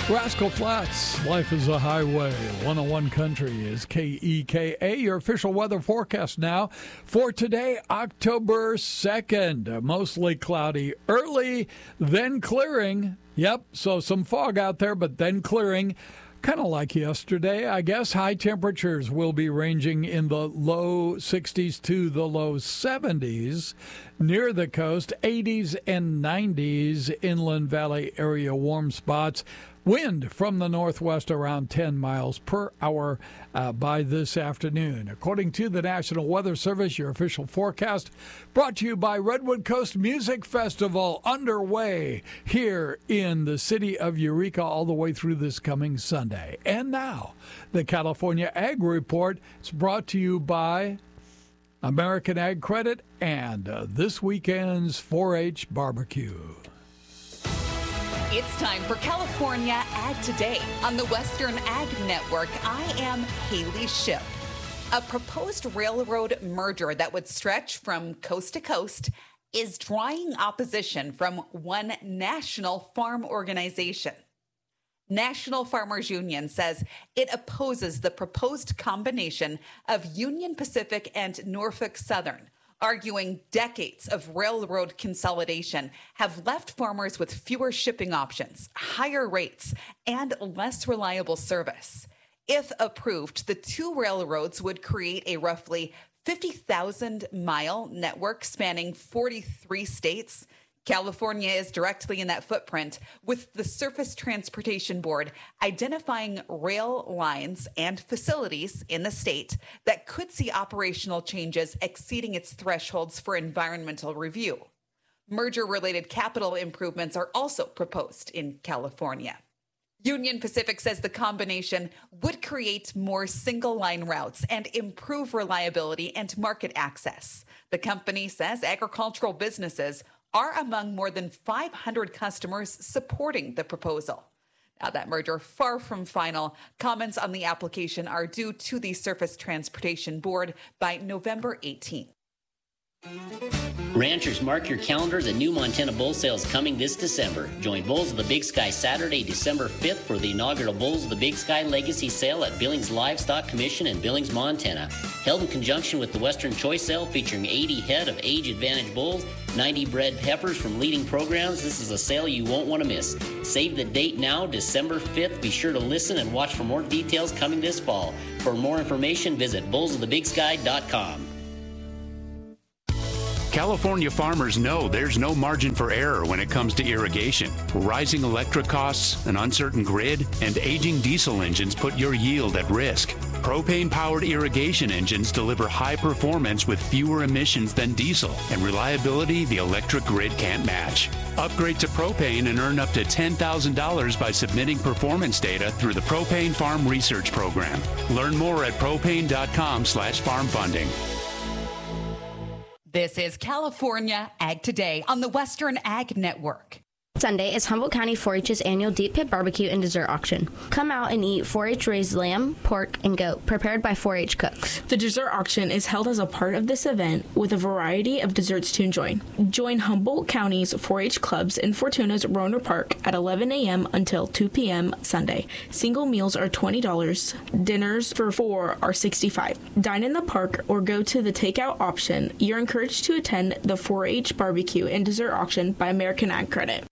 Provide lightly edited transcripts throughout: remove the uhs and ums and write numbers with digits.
Rascal Flats, Life is a Highway. 101 Country is KEKA. Your official weather forecast now for today, October 2nd. Mostly cloudy early, then clearing. Yep, so some fog out there, but then clearing. Kind of like yesterday, I guess. High temperatures will be ranging in the low 60s to the low 70s near the coast, 80s and 90s, inland valley area warm spots. Wind from the northwest around 10 miles per hour by this afternoon. According to the National Weather Service, your official forecast brought to you by Redwood Coast Music Festival, underway here in the city of Eureka all the way through this coming Sunday. And now, the California Ag Report is brought to you by American Ag Credit and this weekend's 4-H barbecue. It's time for California Ag Today on the Western Ag Network. I am Haley Ship. A proposed railroad merger that would stretch from coast to coast is drawing opposition from one national farm organization. National Farmers Union says it opposes the proposed combination of Union Pacific and Norfolk Southern, arguing decades of railroad consolidation have left farmers with fewer shipping options, higher rates, and less reliable service. If approved, the two railroads would create a roughly 50,000-mile network spanning 43 states. California is directly in that footprint, with the Surface Transportation Board identifying rail lines and facilities in the state that could see operational changes exceeding its thresholds for environmental review. Merger-related capital improvements are also proposed in California. Union Pacific says the combination would create more single-line routes and improve reliability and market access. The company says agricultural businesses are among more than 500 customers supporting the proposal. Now, that merger far from final. Comments on the application are due to the Surface Transportation Board by November 18th. Ranchers, mark your calendars. A new Montana Bull Sale is coming this December. Join Bulls of the Big Sky Saturday, December 5th for the inaugural Bulls of the Big Sky Legacy Sale at Billings Livestock Commission in Billings, Montana. Held in conjunction with the Western Choice Sale featuring 80 head of age advantage bulls, 90 bred heifers from leading programs. This is a sale you won't want to miss. Save the date now, December 5th. Be sure to listen and watch for more details coming this fall. For more information, visit bullsofthebigsky.com. California farmers know there's no margin for error when it comes to irrigation. Rising electric costs, an uncertain grid, and aging diesel engines put your yield at risk. Propane-powered irrigation engines deliver high performance with fewer emissions than diesel and reliability the electric grid can't match. Upgrade to propane and earn up to $10,000 by submitting performance data through the Propane Farm Research Program. Learn more at propane.com/farm funding. This is California Ag Today on the Western Ag Network. Sunday is Humboldt County 4-H's annual Deep Pit Barbecue and Dessert Auction. Come out and eat 4-H raised lamb, pork, and goat prepared by 4-H cooks. The dessert auction is held as a part of this event with a variety of desserts to enjoy. Join Humboldt County's 4-H clubs in Fortuna's Roner Park at 11 a.m. until 2 p.m. Sunday. Single meals are $20. Dinners for 4 are $65. Dine in the park or go to the takeout option. You're encouraged to attend the 4-H barbecue and dessert auction by American Ag Credit.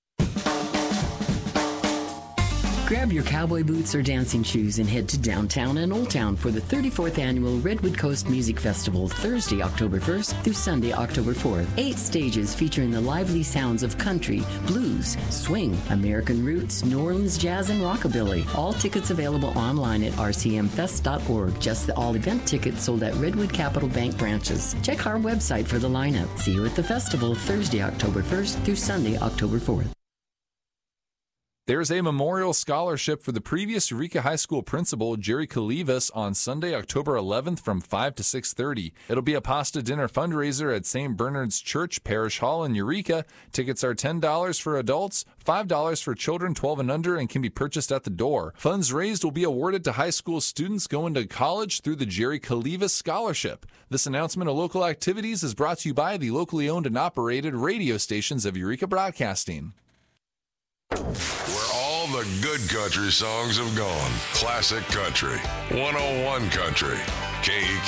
Grab your cowboy boots or dancing shoes and head to downtown and Old Town for the 34th Annual Redwood Coast Music Festival, Thursday, October 1st through Sunday, October 4th. 8 stages featuring the lively sounds of country, blues, swing, American roots, New Orleans jazz, and rockabilly. All tickets available online at rcmfest.org. Just the all-event tickets sold at Redwood Capital Bank branches. Check our website for the lineup. See you at the festival, Thursday, October 1st through Sunday, October 4th. There's a memorial scholarship for the previous Eureka High School principal, Jerry Kalivas, on Sunday, October 11th from 5 to 6:30. It'll be a pasta dinner fundraiser at St. Bernard's Church Parish Hall in Eureka. Tickets are $10 for adults, $5 for children 12 and under, and can be purchased at the door. Funds raised will be awarded to high school students going to college through the Jerry Kalivas Scholarship. This announcement of local activities is brought to you by the locally owned and operated radio stations of Eureka Broadcasting. Where all the the good country songs have gone. Classic Country, 101 Country, KEK.